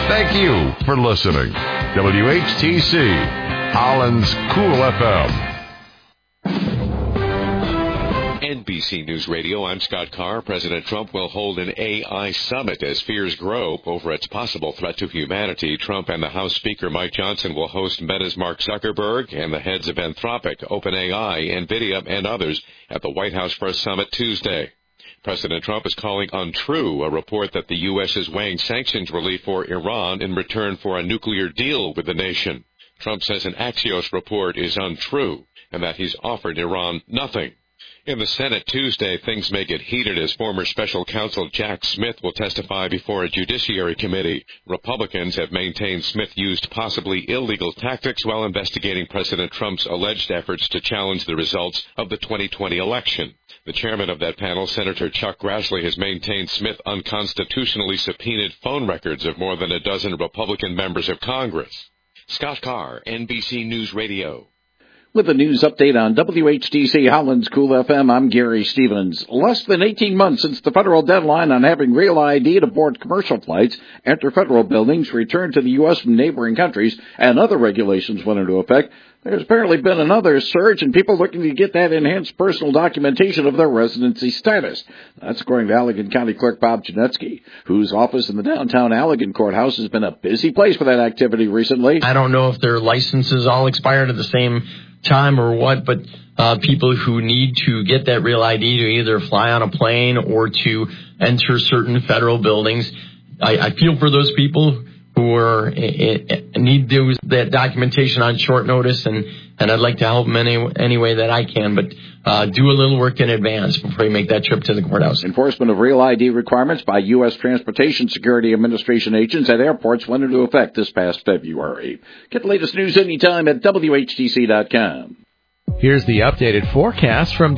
Thank you for listening. WHTC, Holland's Cool FM. NBC News Radio, I'm Scott Carr. President Trump will hold an AI summit as fears grow over its possible threat to humanity. Trump and the House Speaker Mike Johnson will host Meta's Mark Zuckerberg and the heads of Anthropic, OpenAI, NVIDIA, and others at the White House for a summit Tuesday. President Trump is calling untrue a report that the U.S. is weighing sanctions relief for Iran in return for a nuclear deal with the nation. Trump says an Axios report is untrue and that he's offered Iran nothing. In the Senate Tuesday, things may get heated as former special counsel Jack Smith will testify before a judiciary committee. Republicans have maintained Smith used possibly illegal tactics while investigating President Trump's alleged efforts to challenge the results of the 2020 election. The chairman of that panel, Senator Chuck Grassley, has maintained Smith unconstitutionally subpoenaed phone records of more than a dozen Republican members of Congress. Scott Carr, NBC News Radio. With a news update on WHTC Holland's Cool FM, I'm Gary Stevens. Less than 18 months since the federal deadline on having real ID to board commercial flights, enter federal buildings, return to the U.S. from neighboring countries, and other regulations went into effect, there's apparently been another surge in people looking to get that enhanced personal documentation of their residency status. That's according to Allegan County Clerk Bob Janetsky, whose office in the downtown Allegan courthouse has been a busy place for that activity recently. I don't know if their licenses all expired at the same time or what, but people who need to get that real ID to either fly on a plane or to enter certain federal buildings, I feel for those people who need that documentation on short notice, and I'd like to help them any way that I can, but do a little work in advance before you make that trip to the courthouse. Enforcement of real ID requirements by U.S. Transportation Security Administration agents at airports went into effect this past February. Get the latest news anytime at WHTC.com. Here's the updated forecast from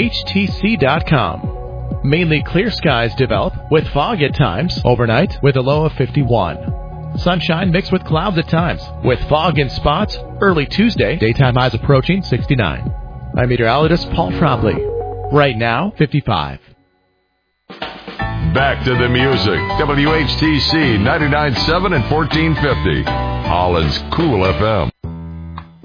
WHTC.com. Mainly clear skies develop with fog at times overnight with a low of 51. Sunshine mixed with clouds at times, with fog in spots early Tuesday, daytime highs approaching 69. I'm meteorologist Paul Trombley. Right now, 55. Back to the music. WHTC 99.7 and 1450. Holland's Cool FM.